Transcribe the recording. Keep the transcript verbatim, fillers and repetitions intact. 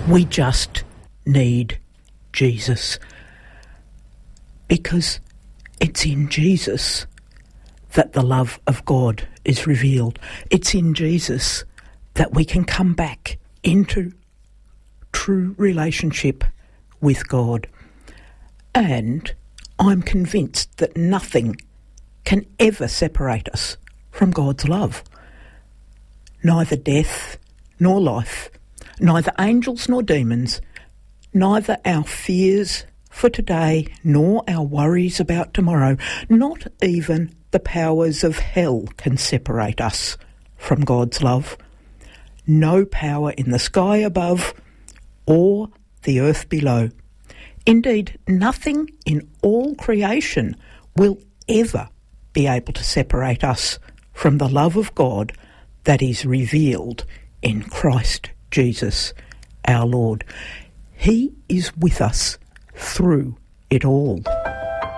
We just need Jesus, because it's in Jesus that the love of God is revealed. It's in Jesus that we can come back into true relationship with God. And I'm convinced that nothing can ever separate us from God's love. Neither death nor life, neither angels nor demons, neither our fears for today nor our worries about tomorrow, not even the powers of hell can separate us from God's love. No power in the sky above or the earth below. Indeed, nothing in all creation will ever be able to separate us from the love of God that is revealed in Christ Jesus our Lord. He is with us through it all.